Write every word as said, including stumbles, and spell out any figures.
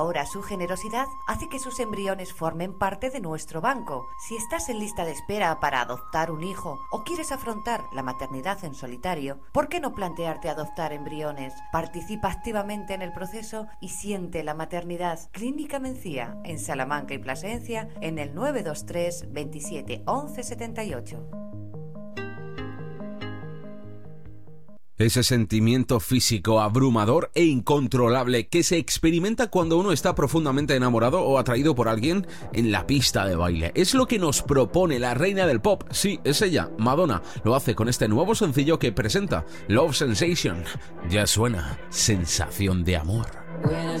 Ahora su generosidad hace que sus embriones formen parte de nuestro banco. Si estás en lista de espera para adoptar un hijo o quieres afrontar la maternidad en solitario, ¿por qué no plantearte adoptar embriones? Participa activamente en el proceso y siente la maternidad. Clínica Mencía, en Salamanca y Plasencia, en el nueve dos tres veintisiete once setenta y ocho. Ese sentimiento físico abrumador e incontrolable que se experimenta cuando uno está profundamente enamorado o atraído por alguien en la pista de baile. Es lo que nos propone la reina del pop. Sí, es ella, Madonna. Lo hace con este nuevo sencillo que presenta, Love Sensation. Ya suena, sensación de amor. When I